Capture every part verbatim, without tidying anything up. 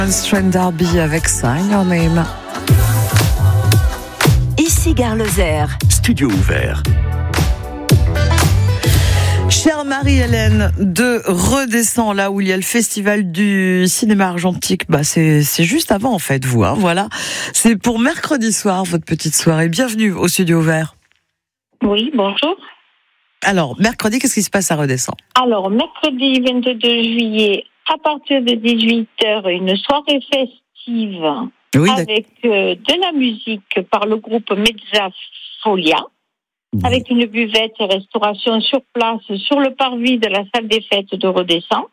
Strand Darby avec Sign Your Name. Ici Gare Lozère. Studio ouvert. Chère Marie-Hélène de Redescends, là où il y a le festival du cinéma argentique, bah c'est, c'est juste avant en fait, vous, hein, voilà. C'est pour mercredi soir, votre petite soirée. Bienvenue au Studio ouvert. Oui, bonjour. Alors, mercredi, qu'est-ce qui se passe à Redescends ? Alors, mercredi vingt-deux juillet, à partir de dix-huit heures, une soirée festive Oui, avec euh, de la musique par le groupe Mezza Folia, mmh. avec une buvette et restauration sur place sur le parvis de la salle des fêtes de Redescends,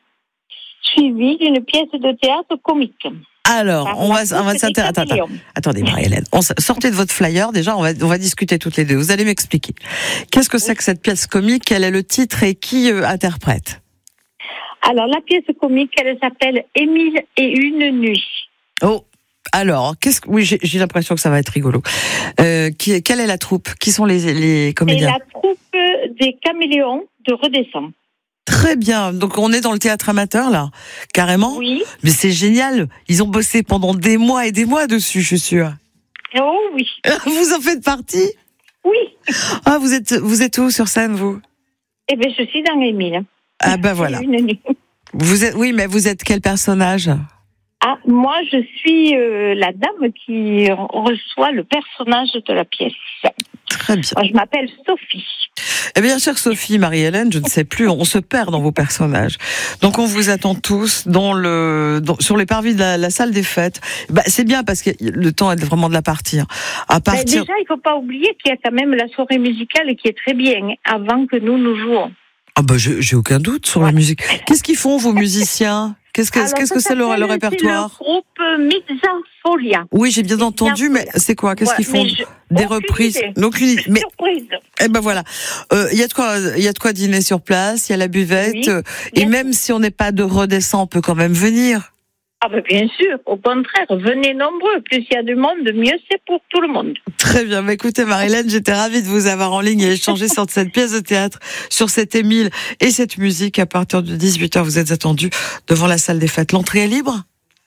suivie d'une pièce de théâtre comique. Alors, on va, on va s'intéresser. Attends, attends. Attendez, Marie-Hélène. On sortez de votre flyer. Déjà, on va, on va discuter toutes les deux. Vous allez m'expliquer. Qu'est-ce que c'est que cette pièce comique? Quel est le titre et qui euh, interprète? Alors, la pièce comique, elle s'appelle Émile et une nuit. Oh. Alors, qu'est-ce que, oui, j'ai, j'ai l'impression que ça va être rigolo. Euh, qui, quelle est la troupe? Qui sont les, les comédiens? C'est la troupe des Caméléons de Redescends. Très bien. Donc, on est dans le théâtre amateur, là? Carrément? Oui. Mais c'est génial. Ils ont bossé pendant des mois et des mois dessus, je suis sûre. Oh oui. Vous en faites partie? Oui. Ah, vous êtes, vous êtes où sur scène, vous? Eh bien, je suis dans Émile. Ah, ben voilà. Une nuit. Vous êtes, oui, mais vous êtes quel personnage? Ah, moi, je suis euh, la dame qui reçoit le personnage de la pièce. Très bien. Moi, je m'appelle Sophie. Eh bien, chère Sophie, Marie-Hélène, je ne sais plus, on se perd dans vos personnages. Donc, on vous attend tous dans le, dans, sur les parvis de la, la salle des fêtes. Bah, c'est bien parce que le temps est vraiment de la partir. À partir... Ben, déjà, il ne faut pas oublier qu'il y a quand même la soirée musicale qui est très bien avant que nous nous jouons. Ah bah, j'ai, j'ai aucun doute sur ouais. la musique. Qu'est-ce qu'ils font, vos musiciens? Qu'est-ce que, Alors, qu'est-ce que c'est le, le répertoire? C'est le groupe Mezza Folia. Oui, j'ai bien entendu, mais c'est quoi? Qu'est-ce ouais, qu'ils font? Je... Des aucune reprises? Idée. Aucune idée. Mais... Surprise. Eh ben voilà. Il euh, y a de quoi, il y a de quoi dîner sur place. Il y a la buvette. Oui, euh, et même si on n'est pas de Redescends, on peut quand même venir. Ah ben bien sûr, au contraire, venez nombreux. Plus il y a du monde, mieux c'est pour tout le monde. Très bien. Bah, écoutez, Marie-Hélène, j'étais ravie de vous avoir en ligne et échanger sur cette pièce de théâtre, sur cet Émile et cette musique. À partir de dix-huit heures, vous êtes attendus devant la salle des fêtes. L'entrée est libre?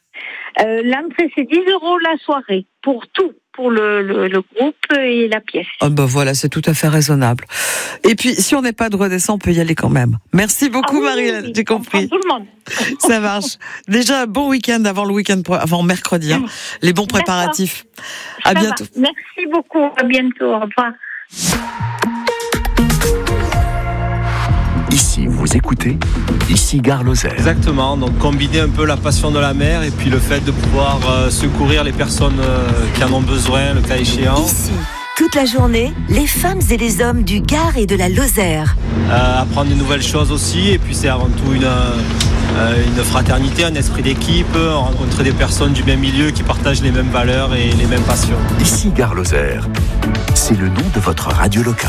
euh, L'entrée, c'est dix euros la soirée, pour tout. Pour le, le, le groupe et la pièce. Ah ben voilà, c'est tout à fait raisonnable. Et puis, si on n'est pas de Redescends, on peut y aller quand même. Merci beaucoup, ah oui, Marie-Hélène, oui, j'ai compris. Tout le monde. Ça marche. Déjà, bon week-end avant le week-end, avant mercredi, hein. Les bons préparatifs. D'accord. À bientôt. Va. Merci beaucoup, à bientôt, au revoir. Ici, vous écoutez, ici Gare Lozère. Exactement, donc combiner un peu la passion de la mer et puis le fait de pouvoir euh, secourir les personnes euh, qui en ont besoin, le cas échéant. Ici, toute la journée, les femmes et les hommes du Gard et de la Lozère. Euh, apprendre de nouvelles choses aussi, et puis c'est avant tout une, euh, une fraternité, un esprit d'équipe, rencontrer des personnes du même milieu qui partagent les mêmes valeurs et les mêmes passions. Ici Gare Lozère, c'est le nom de votre radio locale.